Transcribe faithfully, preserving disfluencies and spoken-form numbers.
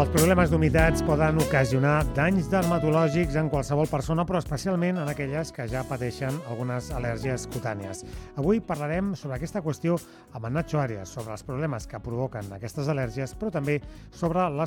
Els problemes d'humitats poden ocasionar danys dermatològics en qualsevol persona, però especialment en aquelles que ja pateixen algunes al·lèrgies cutànies. Avui parlarem sobre aquesta qüestió amb en Nacho Arias, sobre els problemes que provoquen aquestes al·lèrgies, però també sobre les